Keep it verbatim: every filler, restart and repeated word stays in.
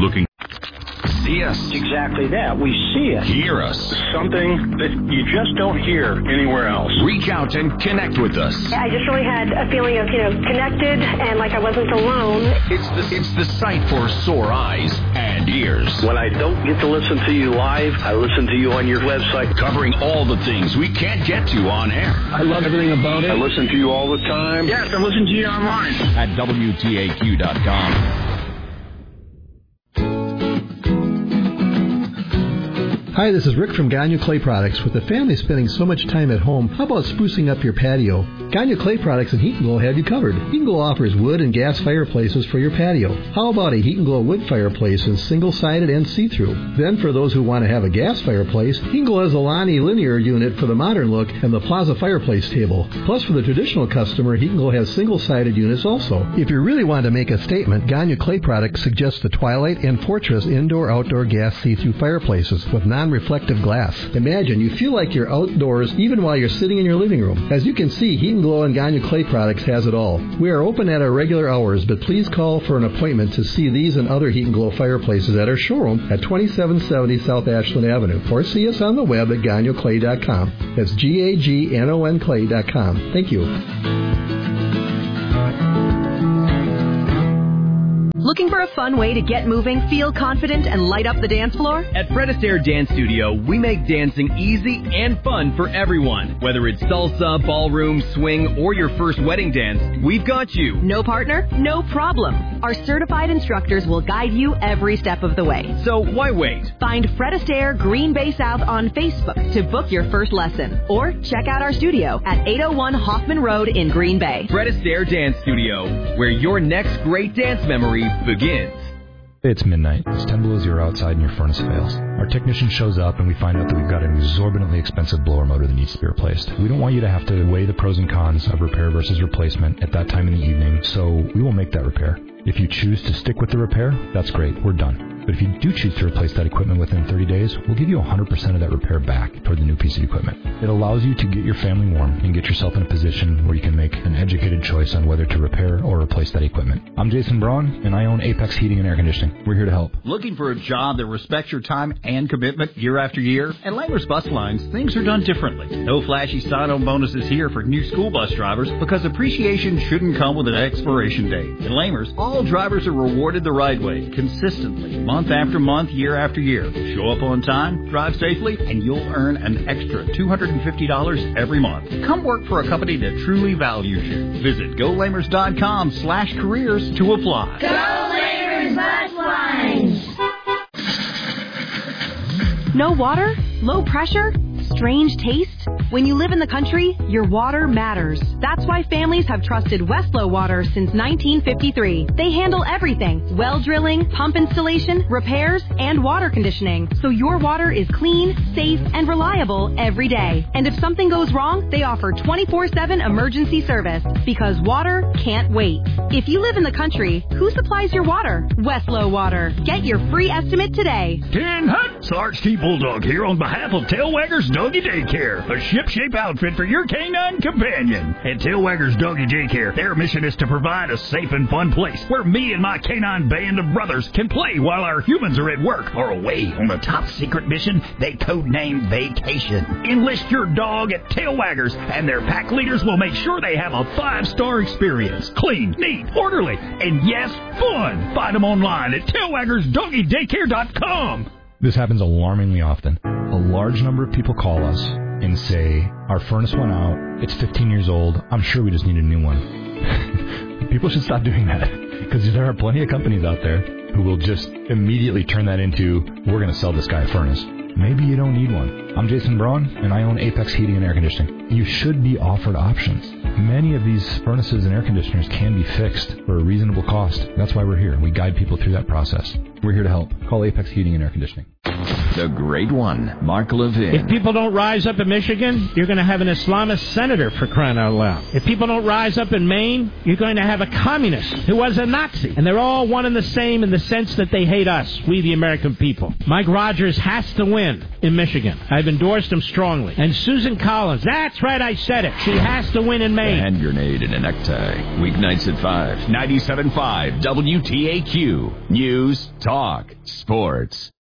looking? See us. Exactly that. We see it. Hear us. Something that you just don't hear anywhere else. Reach out and connect with us. I just really had a feeling of, you know, connected and like I wasn't alone. It's the, it's the site for sore eyes and ears. When I don't get to listen to you live, I listen to you on your website. Covering all the things we can't get to on air. I love everything about it. I listen to you all the time. Yes, I listen to you online. At W T A Q dot com. Hi, this is Rick from Gagnon Clay Products. With the family spending so much time at home, how about sprucing up your patio? Gagnon Clay Products and Heat and Glow have you covered. Heat and Glow offers wood and gas fireplaces for your patio. How about a Heat and Glow wood fireplace in single-sided and see-through? Then for those who want to have a gas fireplace, Heat and Glow has a Lonnie linear unit for the modern look and the Plaza fireplace table. Plus for the traditional customer, Heat and Glow has single-sided units also. If you really want to make a statement, Gagnon Clay Products suggests the Twilight and Fortress indoor-outdoor gas see-through fireplaces with non-reflective glass. Imagine you feel like you're outdoors even while you're sitting in your living room. As you can see, Heat and Glow and Gagnon Clay Products has it all. We are open at our regular hours, but please call for an appointment to see these and other Heat and Glow fireplaces at our showroom at twenty-seven seventy South Ashland Avenue, or see us on the web at gagnon clay dot com. That's G A G N O N clay dot com. Thank you. Looking for a fun way to get moving, feel confident, and light up the dance floor? At Fred Astaire Dance Studio, we make dancing easy and fun for everyone. Whether it's salsa, ballroom, swing, or your first wedding dance, we've got you. No partner? No problem. Our certified instructors will guide you every step of the way. So why wait? Find Fred Astaire Green Bay South on Facebook to book your first lesson. Or check out our studio at eight oh one Hoffman Road in Green Bay. Fred Astaire Dance Studio, where your next great dance memory begins. It's midnight. It's ten below zero outside and your furnace fails. Our technician shows up and we find out that we've got an exorbitantly expensive blower motor that needs to be replaced. We don't want you to have to weigh the pros and cons of repair versus replacement at that time in the evening, so we will make that repair. If you choose to stick with the repair, that's great. We're done. But if you do choose to replace that equipment within thirty days, we'll give you one hundred percent of that repair back toward the new piece of equipment. It allows you to get your family warm and get yourself in a position where you can make an educated choice on whether to repair or replace that equipment. I'm Jason Braun, and I own Apex Heating and Air Conditioning. We're here to help. Looking for a job that respects your time and commitment year after year? At Lamers Bus Lines, things are done differently. No flashy sign-on bonuses here for new school bus drivers because appreciation shouldn't come with an expiration date. At Lamers, all drivers are rewarded the right way, consistently, month after month, year after year. Show up on time, drive safely, and you'll earn an extra two hundred fifty dollars every month. Come work for a company that truly values you. Visit go lamers dot com slash careers to apply. Go Lamers Bus Lines! No water? Low pressure? Strange taste? When you live in the country, your water matters. That's why families have trusted Westlow Water since nineteen fifty-three. They handle everything: well drilling, pump installation, repairs, and water conditioning. So your water is clean, safe, and reliable every day. And if something goes wrong, they offer twenty-four seven emergency service because water can't wait. If you live in the country, who supplies your water? Westlow Water. Get your free estimate today. Ten Hut! Sarge T. Bulldog here on behalf of Tailwaggers Doggy Daycare, a ship-shape outfit for your canine companion. At Tailwaggers Doggy Daycare, their mission is to provide a safe and fun place where me and my canine band of brothers can play while our humans are at work or away on a top-secret mission they codenamed Vacation. Enlist your dog at Tailwaggers, and their pack leaders will make sure they have a five-star experience. Clean, neat, orderly, and yes, fun. Find them online at tailwaggers doggy daycare dot com. This happens alarmingly often. A large number of people call us and say, our furnace went out, it's fifteen years old, I'm sure we just need a new one. People should stop doing that, because there are plenty of companies out there who will just immediately turn that into, we're going to sell this guy a furnace. Maybe you don't need one. I'm Jason Braun, and I own Apex Heating and Air Conditioning. You should be offered options. Many of these furnaces and air conditioners can be fixed for a reasonable cost. That's why we're here. We guide people through that process. We're here to help. Call Apex Heating and Air Conditioning. The great one, Mark Levin. If people don't rise up in Michigan, you're going to have an Islamist senator, for crying out loud. If people don't rise up in Maine, you're going to have a communist who was a Nazi. And they're all one and the same in the sense that they hate us, we the American people. Mike Rogers has to win in Michigan. I've endorsed him strongly. And Susan Collins, that's right, I said it. She has to win in Maine. A hand grenade and a necktie. Weeknights at five. ninety-seven point five W T A Q. News, talk, sports.